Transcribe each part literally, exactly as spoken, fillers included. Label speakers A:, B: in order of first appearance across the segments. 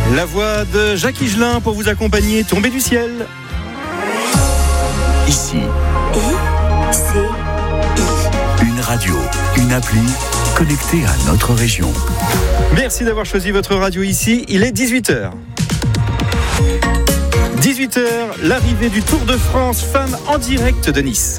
A: La voix de Jacques Higelin pour vous accompagner, Tombée du ciel.
B: Ici.
C: I, C, I.
B: Une radio, une appli connectée à notre région.
A: Merci d'avoir choisi votre radio ici. Il est dix-huit heures. dix-huit heures, l'arrivée du Tour de France Femmes en direct de Nice.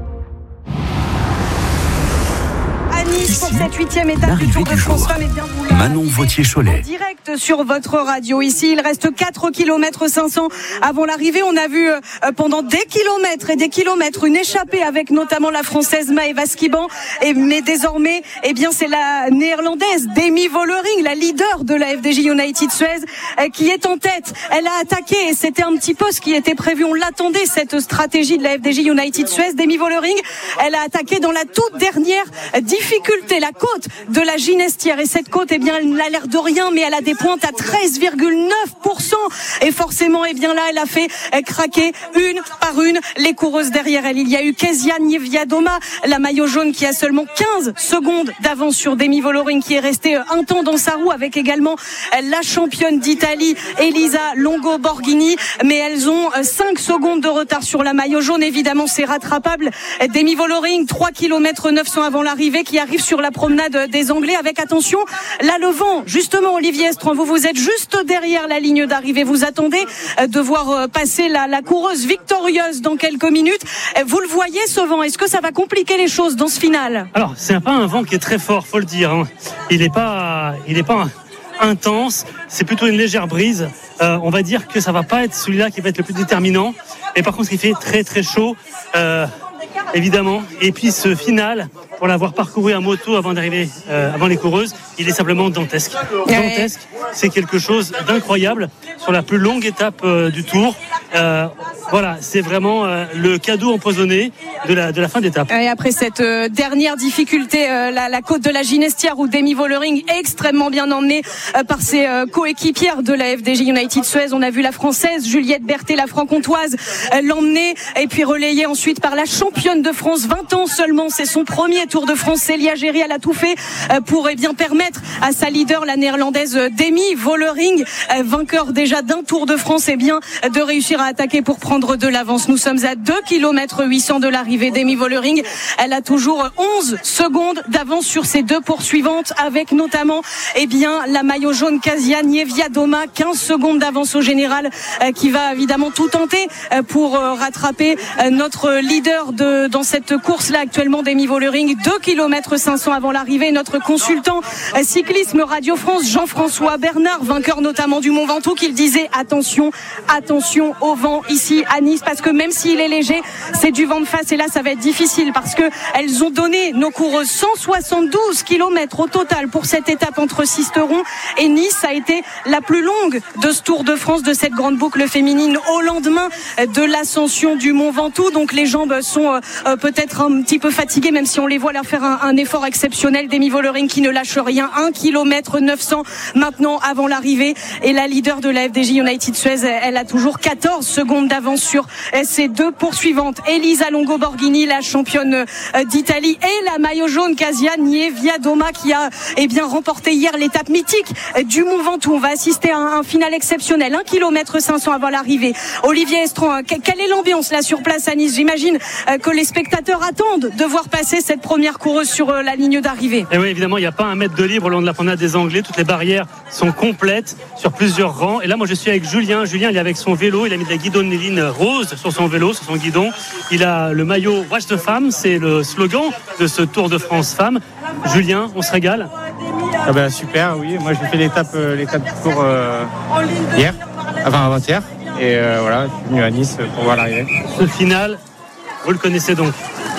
D: Nice pour cette huitième étape du Tour de France Femmes. Et bien vous
B: Manon Vauthier-Cholet.
D: En direct sur votre radio ici. Il reste quatre kilomètres cinq cents avant l'arrivée. On a vu euh, pendant des kilomètres et des kilomètres une échappée avec notamment la Française Maëva Skiban. Et, mais désormais, eh bien, c'est la Néerlandaise Demi Vollering, la leader de la F D J United Suez, euh, qui est en tête. Elle a attaqué et c'était un petit peu ce qui était prévu. On l'attendait, cette stratégie de la F D J United Suez. Demi Vollering, elle a attaqué dans la toute dernière difficulté, la côte de la Ginestière. Et cette côte, eh bien, elle n'a l'air de rien, mais elle a des pointes à treize virgule neuf pour cent. Et forcément, eh bien là, elle a fait craquer une par une les coureuses derrière elle. Il y a eu Kezia Niewiadoma, la maillot jaune, qui a seulement quinze secondes d'avance sur Demi Vollering, qui est restée un temps dans sa roue, avec également la championne d'Italie, Elisa Longo Borghini. Mais elles ont cinq secondes de retard sur la maillot jaune. Évidemment, c'est rattrapable. Demi Vollering, trois kilomètres neuf cents avant l'arrivée, qui arrive sur la promenade des Anglais, avec, attention, là le vent. Justement, Olivier Estran, vous vous êtes juste derrière la ligne d'arrivée. Vous attendez de voir passer la, la coureuse victorieuse dans quelques minutes. Vous le voyez, ce vent, est-ce que ça va compliquer les choses dans ce final?
E: Alors, c'est pas un vent qui est très fort, faut le dire, hein. Il n'est pas, il est pas intense. C'est plutôt une légère brise. Euh, on va dire que ça va pas être celui-là qui va être le plus déterminant. Et par contre, il fait très très chaud. Euh, Évidemment. Et puis ce final, pour l'avoir parcouru à moto avant d'arriver, euh, avant les coureuses, il est simplement dantesque. Dantesque, c'est quelque chose d'incroyable sur la plus longue étape euh, du Tour. Euh, voilà, c'est vraiment euh, le cadeau empoisonné de la, de la fin d'étape.
D: Et après cette euh, dernière difficulté, euh, la, la côte de la Ginestière, où Demi Vollering est extrêmement bien emmenée euh, par ses euh, coéquipières de la F D J United Suez. On a vu la Française Juliette Berthet, la franc-comtoise, euh, l'emmener, et puis relayée ensuite par la championne de France, vingt ans seulement. C'est son premier Tour de France. Célia Géry, elle a tout fait euh, pour eh bien permettre à sa leader, la néerlandaise Demi Vollering, euh, vainqueur déjà d'un Tour de France, eh bien de réussir à attaquer pour prendre de l'avance. Nous sommes à deux kilomètres huit cents de l'arrivée. Demi Vollering, elle a toujours onze secondes d'avance sur ses deux poursuivantes, avec notamment eh bien la maillot jaune Kezia Niewiadoma, quinze secondes d'avance au général, euh, qui va évidemment tout tenter euh, pour euh, rattraper euh, notre leader de, dans cette course-là actuellement, Demi Vollering. deux kilomètres cinq cents avant l'arrivée. Notre consultant euh, cyclisme Radio France, Jean-François Bernard, vainqueur notamment du Mont Ventoux, qui disait attention, attention au vent ici à Nice, parce que même s'il est léger, c'est du vent de face, et là ça va être difficile, parce que elles ont donné, nos coureuses, cent soixante-douze kilomètres au total pour cette étape entre Sisteron et Nice. Ça a été la plus longue de ce Tour de France, de cette grande boucle féminine, au lendemain de l'ascension du Mont Ventoux. Donc les jambes sont euh, peut-être un petit peu fatiguées, même si on les voit leur faire un, un effort exceptionnel. Demi Vollering qui ne lâche rien, un kilomètre neuf cents maintenant avant l'arrivée, et la leader de la F D J United Suez, elle a toujours quatorze secondes d'avance sur ses deux poursuivantes, Elisa Longo Borghini, la championne d'Italie, et la maillot jaune Kezia Niewiadoma, qui a eh bien remporté hier l'étape mythique du Mont Ventoux. On va assister à un, un final exceptionnel, un kilomètre cinq cents avant l'arrivée. Olivier Estran, quelle est l'ambiance là sur place à Nice? J'imagine que les spectateurs attendent de voir passer cette première coureuse sur la ligne d'arrivée.
E: Et oui, évidemment, il n'y a pas un mètre de libre au long de la promenade des Anglais. Toutes les barrières sont complètes sur plusieurs rangs. Et là, moi, je suis avec Julien. Julien, il est avec son vélo. Il a mis de la guidonneline rose sur son vélo, sur son guidon. Il a le maillot Watch the Femme. C'est le slogan de ce Tour de France Femmes. Julien, on se régale?
F: Ah ben, super, oui. Moi, j'ai fait l'étape, euh, l'étape du Tour euh, hier, enfin avant-hier. Et euh, voilà, je suis venu à Nice pour voir l'arrivée.
E: Ce final, vous le connaissez donc.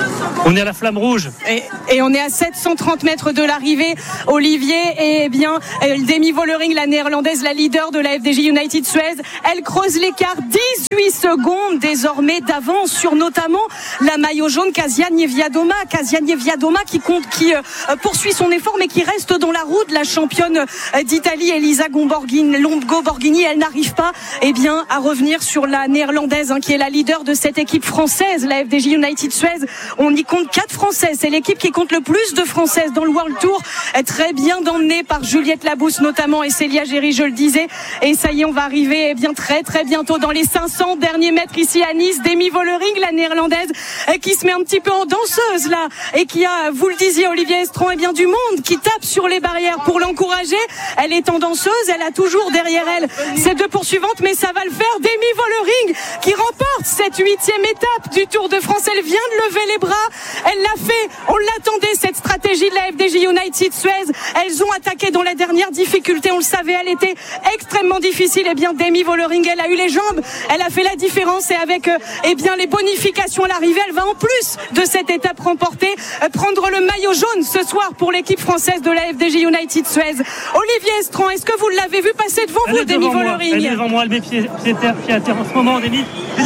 E: On est à la flamme rouge.
D: Et, et on est à sept cent trente mètres de l'arrivée, Olivier. Et eh bien, Demi Vollering, la néerlandaise, la leader de la F D J United Suez, elle creuse l'écart. dix-huit secondes désormais d'avance sur notamment la maillot jaune Kezia Niewiadoma. Kezia Niewiadoma qui compte, qui euh, poursuit son effort, mais qui reste dans la roue de la championne d'Italie, Elisa Longo Borghini. Elle n'arrive pas eh bien, à revenir sur la néerlandaise, hein, qui est la leader de cette équipe française, la F D J United Suez. On y compte quatre Françaises. C'est l'équipe qui compte le plus de Françaises dans le World Tour. Très bien emmenée par Juliette Labousse notamment et Célia Géry, je le disais. Et ça y est, on va arriver eh bien très très bientôt dans les cinq cents derniers mètres ici à Nice. Demi Vollering, la néerlandaise, qui se met un petit peu en danseuse là et qui a, vous le disiez Olivier Estron, eh bien du monde qui tape sur les barrières pour l'encourager. Elle est en danseuse, elle a toujours derrière elle ses deux poursuivantes, mais ça va le faire. Demi Vollering qui remporte cette huitième étape du Tour de France. Elle vient de lever les bras, elle l'a fait, on l'attendait cette stratégie de la F D J United Suez. Elles ont attaqué dans la dernière difficulté, on le savait, elle était extrêmement difficile. Et eh bien Demi Vollering, elle a eu les jambes, elle a fait la différence et avec euh, eh bien les bonifications à l'arrivée, elle va en plus de cette étape remportée euh, prendre le maillot jaune ce soir pour l'équipe française de la F D J United Suez. Olivier Estron, est-ce que vous l'avez vu passer devant elle vous, Demi Vollering?
E: Elle est devant moi, elle met pied, pied, terre, pied à terre en ce moment, Demi.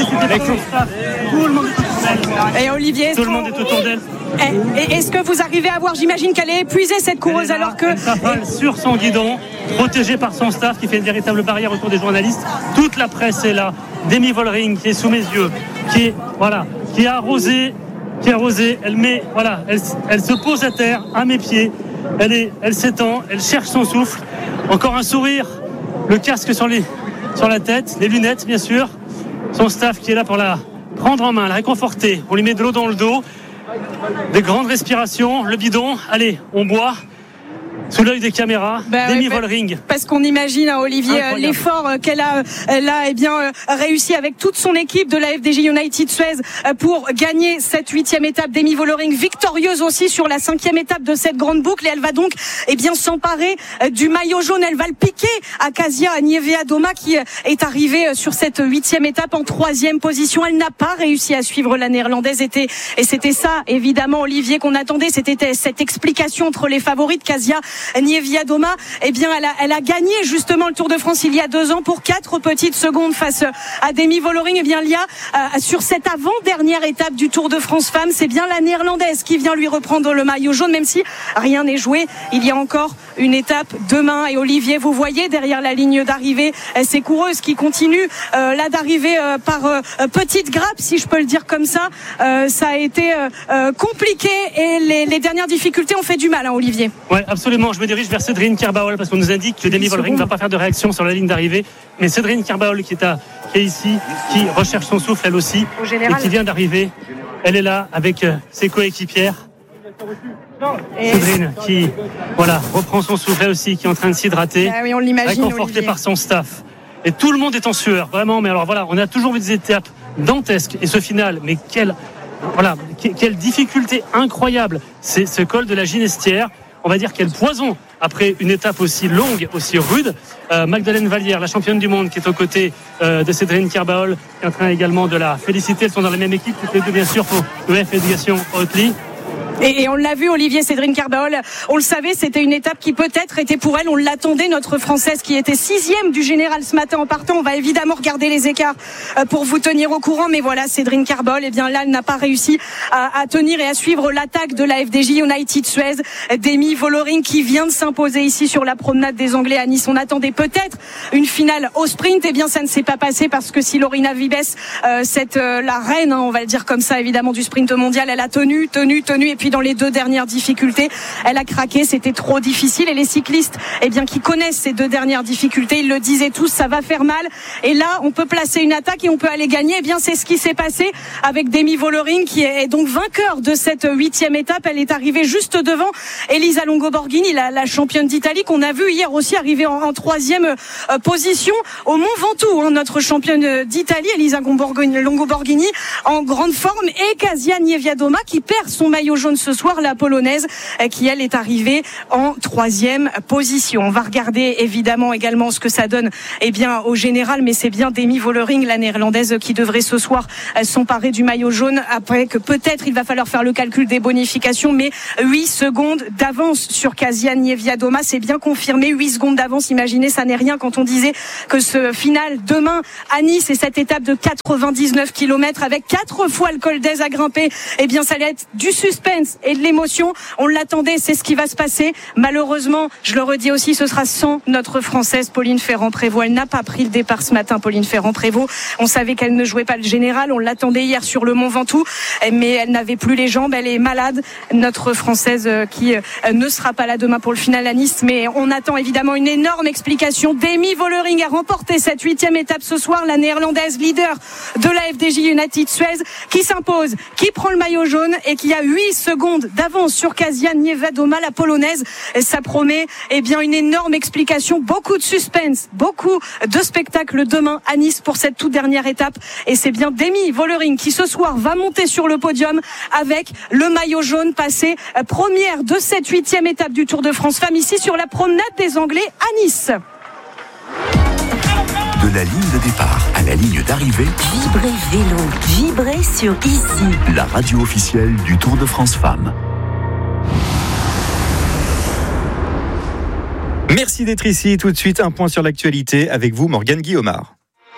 E: Tout le monde est autour d'elle.
D: Et Olivier Estron,
E: tout le monde est autour d'elle.
D: Et est-ce que vous arrivez à voir, j'imagine qu'elle est épuisée cette coureuse
E: là,
D: alors que...
E: Elle s'affale sur son guidon, protégée par son staff qui fait une véritable barrière autour des journalistes. Toute la presse est là. Demi Vollering qui est sous mes yeux, qui est, voilà, qui a arrosé, qui a arrosé. Elle met, voilà, elle, elle se pose à terre, à mes pieds. Elle est, elle s'étend, elle cherche son souffle. Encore un sourire, le casque sur les, sur la tête, les lunettes bien sûr. Son staff qui est là pour la prendre en main, la réconforter. On lui met de l'eau dans le dos. Des grandes respirations, le bidon, allez, on boit sous l'œil des caméras. Bah Demi ouais, Vollering.
D: Parce qu'on imagine, hein, Olivier, incroyable. L'effort qu'elle a, elle a eh bien, réussi avec toute son équipe de la F D J United Suez pour gagner cette huitième étape. Demi Vollering victorieuse aussi sur la cinquième étape de cette grande boucle et elle va donc eh bien, s'emparer du maillot jaune. Elle va le piquer à Kasia Niewiadoma qui est arrivée sur cette huitième étape en troisième position. Elle n'a pas réussi à suivre la néerlandaise et c'était ça évidemment Olivier qu'on attendait. C'était cette explication entre les favorites. Kasia Niewiadoma, eh bien, elle a, elle a gagné justement le Tour de France il y a deux ans pour quatre petites secondes face à Demi Vollering. Eh bien, il y a euh, sur cette avant-dernière étape du Tour de France femmes, c'est bien la néerlandaise qui vient lui reprendre le maillot jaune, même si rien n'est joué. Il y a encore une étape demain. Et Olivier, vous voyez derrière la ligne d'arrivée ces coureuses qui continuent euh, là d'arriver euh, par euh, petite grappe, si je peux le dire comme ça. Euh, ça a été euh, compliqué et les, les dernières difficultés ont fait du mal, hein, Olivier.
E: Ouais, absolument. Je me dirige vers Cédrine Kerbaol parce qu'on nous indique que Demi Vollering ne va pas faire de réaction sur la ligne d'arrivée. Mais Cédrine Kerbaol qui est, à, qui est ici, qui recherche son souffle elle aussi et qui vient d'arriver. Elle est là avec euh, ses coéquipières. Et Cédrine qui voilà, reprend son souffle elle aussi, qui est en train de s'hydrater,
D: ah oui, on l'imagine,
E: réconfortée
D: Olivier.
E: par son staff. Et tout le monde est en sueur, vraiment. Mais alors voilà, on a toujours vu des étapes dantesques. Et ce final, mais quelle, voilà, quelle difficulté incroyable. C'est ce col de la Ginestière. On va dire quel poison après une étape aussi longue, aussi rude. Euh, Magdalene Vallière, la championne du monde, qui est aux côtés euh, de Cédrine Kerbaol, qui est en train également de la féliciter. Elles sont dans la même équipe, toutes les deux bien sûr pour le F Éducation Hautely.
D: Et, et on l'a vu, Olivier, Cédrine Kerbaol, on le savait, c'était une étape qui peut-être était pour elle, on l'attendait, notre Française qui était sixième du général ce matin en partant. On va évidemment regarder les écarts pour vous tenir au courant, mais voilà, Cédrine Kerbaol, eh bien là, elle n'a pas réussi à, à tenir et à suivre l'attaque de la F D J United Suez. Demi Vollering qui vient de s'imposer ici sur la promenade des Anglais à Nice. On attendait peut-être une finale au sprint, eh bien ça ne s'est pas passé parce que si Lorina Vibes, euh, cette euh, la reine, hein, on va le dire comme ça évidemment du sprint mondial, elle a tenu, tenu, tenu, et puis dans les deux dernières difficultés, elle a craqué, c'était trop difficile. Et les cyclistes, eh bien, qui connaissent ces deux dernières difficultés, ils le disaient tous, ça va faire mal. Et là, on peut placer une attaque et on peut aller gagner. Eh bien, c'est ce qui s'est passé avec Demi Vollering, qui est donc vainqueur de cette huitième étape. Elle est arrivée juste devant Elisa Longo Borghini, la, la championne d'Italie, qu'on a vu hier aussi arriver en, en troisième euh, position au Mont Ventoux, hein, notre championne d'Italie, Elisa Longo Borghini, en grande forme, et Kasia Niewiadoma, qui perd son maillot jaune ce soir, la polonaise, qui elle est arrivée en troisième position. On va regarder évidemment également ce que ça donne, eh bien, au général, mais c'est bien Demi Vollering, la néerlandaise, qui devrait ce soir s'emparer du maillot jaune, après que peut-être il va falloir faire le calcul des bonifications, mais huit secondes d'avance sur Kasia Niewiadoma, c'est bien confirmé, huit secondes d'avance. Imaginez, ça n'est rien quand on disait que ce final demain à Nice et cette étape de quatre-vingt-dix-neuf kilomètres avec quatre fois le col d'Aise à grimper, eh bien ça allait être du suspense suspense et de l'émotion. On l'attendait, c'est ce qui va se passer. Malheureusement, je le redis aussi, ce sera sans notre Française Pauline Ferrand-Prévot. Elle n'a pas pris le départ ce matin, Pauline Ferrand-Prévôt. On savait qu'elle ne jouait pas le général. On l'attendait hier sur le Mont Ventoux, mais elle n'avait plus les jambes. Elle est malade, notre Française qui ne sera pas là demain pour le final à Nice. Mais on attend évidemment une énorme explication. Demi Vollering a remporté cette huitième étape ce soir. La néerlandaise leader de la F D J United Suez qui s'impose, qui prend le maillot jaune et qui a huit secondes d'avance sur Kasia Niewiadoma, la polonaise. Et ça promet eh bien une énorme explication, beaucoup de suspense, beaucoup de spectacles demain à Nice pour cette toute dernière étape. Et c'est bien Demi Vollering qui ce soir va monter sur le podium avec le maillot jaune, passé première de cette huitième étape du Tour de France Femmes ici sur la promenade des Anglais à Nice.
B: De la ligne de départ à la ligne d'arrivée,
C: Vibrez Vélo, vibrez sur Ici,
B: la radio officielle du Tour de France Femmes.
A: Merci d'être ici. Tout de suite, un point sur l'actualité avec vous, Morgane Guillaumard.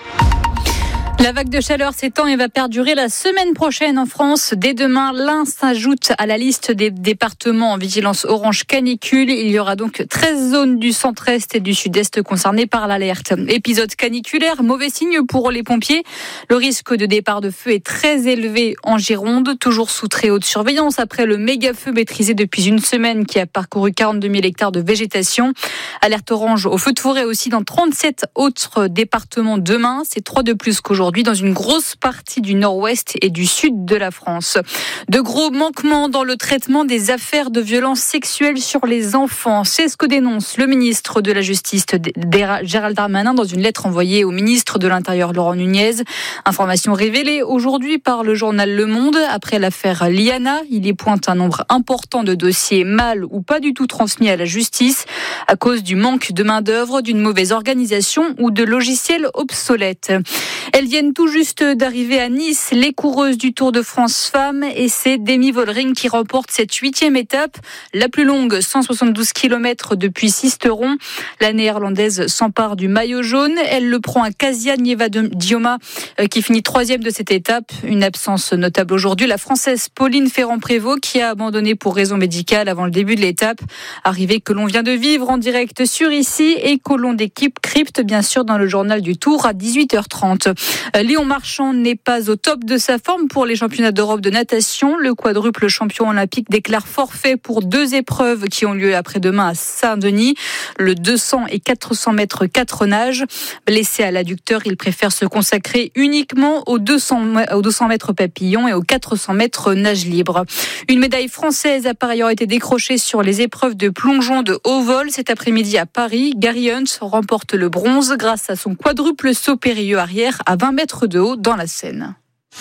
G: La vague de chaleur s'étend et va perdurer la semaine prochaine en France. Dès demain, l'Ain s'ajoute à la liste des départements en vigilance orange canicule. Il y aura donc treize zones du centre-est et du sud-est concernées par l'alerte. Épisode caniculaire, mauvais signe pour les pompiers. Le risque de départ de feu est très élevé en Gironde, toujours sous très haute surveillance après le méga-feu maîtrisé depuis une semaine qui a parcouru quarante-deux mille hectares de végétation. Alerte orange au feu de forêt aussi dans trente-sept autres départements demain. C'est trois de plus qu'aujourd'hui dans une grosse partie du nord-ouest et du sud de la France. De gros manquements dans le traitement des affaires de violences sexuelles sur les enfants. C'est ce que dénonce le ministre de la Justice, Gérald Darmanin, dans une lettre envoyée au ministre de l'Intérieur, Laurent Nunez. Information révélée aujourd'hui par le journal Le Monde. Après l'affaire Liana, il y pointe un nombre important de dossiers mal ou pas du tout transmis à la justice à cause du manque de main-d'œuvre, d'une mauvaise organisation ou de logiciels obsolètes. Elles viennent tout juste d'arriver à Nice, les coureuses du Tour de France Femmes, et c'est Demi Vollering qui remporte cette huitième étape, la plus longue, cent soixante-douze kilomètres depuis Sisteron. La néerlandaise s'empare du maillot jaune, elle le prend à Kasia Niewiadoma qui finit troisième de cette étape. Une absence notable aujourd'hui, la Française Pauline Ferrand-Prévôt qui a abandonné pour raison médicale avant le début de l'étape. Arrivée que l'on vient de vivre en direct sur Ici et que l'on décrypte bien sûr dans le journal du Tour à dix-huit heures trente. Léon Marchand n'est pas au top de sa forme pour les championnats d'Europe de natation. Le quadruple champion olympique déclare forfait pour deux épreuves qui ont lieu après-demain à Saint-Denis. Le deux cents et quatre cents mètres quatre nages. Blessé à l'adducteur, il préfère se consacrer uniquement aux deux cents mètres papillon et aux quatre cents mètres nage libre. Une médaille française a par ailleurs été décrochée sur les épreuves de plongeon de haut vol cet après-midi à Paris. Gary Hunt remporte le bronze grâce à son quadruple saut périlleux arrière à vingt mètres de haut dans la Seine.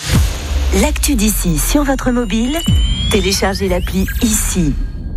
C: L'actu d'ici sur votre mobile, téléchargez l'appli Ici.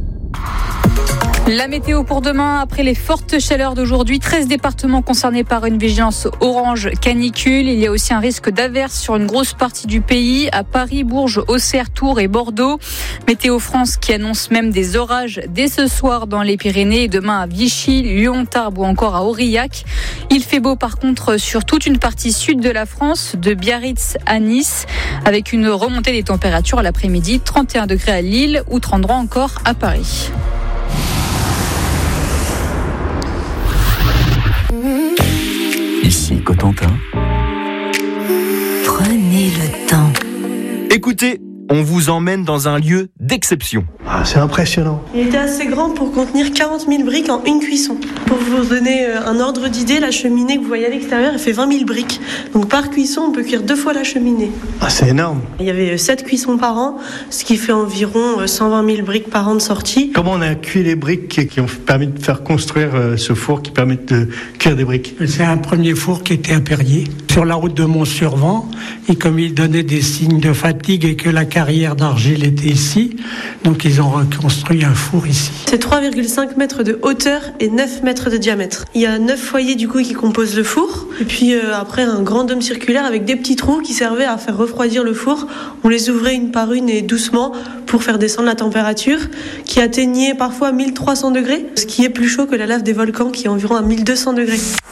G: La météo pour demain, après les fortes chaleurs d'aujourd'hui, treize départements concernés par une vigilance orange canicule. Il y a aussi un risque d'averse sur une grosse partie du pays, à Paris, Bourges, Auxerre, Tours et Bordeaux. Météo France qui annonce même des orages dès ce soir dans les Pyrénées et demain à Vichy, Lyon, Tarbes ou encore à Aurillac. Il fait beau par contre sur toute une partie sud de la France, de Biarritz à Nice, avec une remontée des températures à l'après-midi, trente et un degrés à Lille ou trente-trois encore à Paris.
B: Ici, Cotentin.
C: Prenez le temps.
A: Écoutez, on vous emmène dans un lieu d'exception.
H: Ah, c'est impressionnant.
I: Il était assez grand pour contenir quarante mille briques en une cuisson. Pour vous donner un ordre d'idée, la cheminée que vous voyez à l'extérieur, elle fait vingt mille briques. Donc par cuisson, on peut cuire deux fois la cheminée.
H: Ah, c'est énorme.
I: Il y avait sept cuissons par an, ce qui fait environ cent vingt mille briques par an de sortie.
H: Comment on a cuit les briques qui ont permis de faire construire ce four qui permet de cuire des briques?
J: C'est un premier four qui était à Perrier, sur la route de Mont-sur-Vent. Et comme il donnait des signes de fatigue et que la carrière d'argile était ici, donc ils ont reconstruit un four ici.
I: C'est trois virgule cinq mètres de hauteur et neuf mètres de diamètre. Il y a neuf foyers du coup qui composent le four. Et puis euh, après un grand dôme circulaire avec des petits trous qui servaient à faire refroidir le four. On les ouvrait une par une et doucement pour faire descendre la température qui atteignait parfois mille trois cents degrés, ce qui est plus chaud que la lave des volcans qui est environ à mille deux cents degrés.